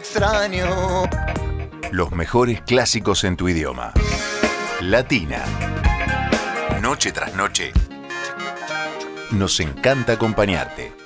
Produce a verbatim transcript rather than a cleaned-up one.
extraño. Los mejores clásicos en tu idioma. Latina. Noche tras noche. Nos encanta acompañarte.